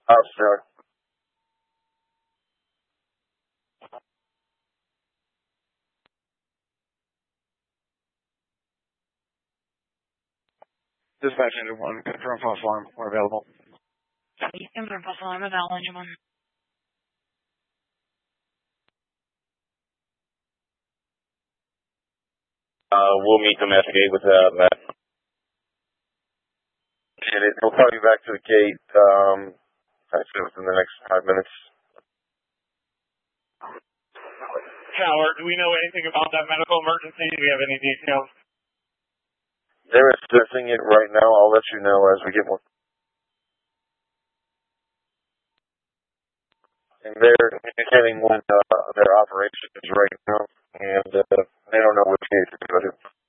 Officer. Dispatch engine 1, confirm false alarm. We're available. Confirm false alarm available, engine 1. We'll meet them at the gate with Matt. And he'll call you back to the gate, I'd say within the next 5 minutes. Tower, do we know anything about that medical emergency? Do we have any details? They're assessing it right now. I'll let you know as we get more. And they're indicating when their operation is right now, and they don't know which gate to go to.